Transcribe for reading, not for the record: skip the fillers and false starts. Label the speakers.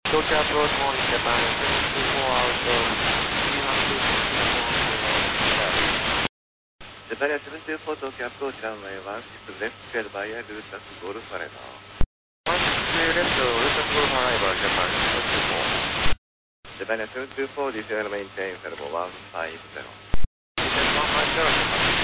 Speaker 1: Tokyo approach more in Japan and 74 out of 300
Speaker 2: Japan 724 Tokyo approach runway 16 left cleared via Lutas Golf Arrival.
Speaker 1: 16 left Lutas Golf Arrival Japan 724.
Speaker 2: Japan 724 descend maintain servo 150.
Speaker 1: Descend 150 Japan.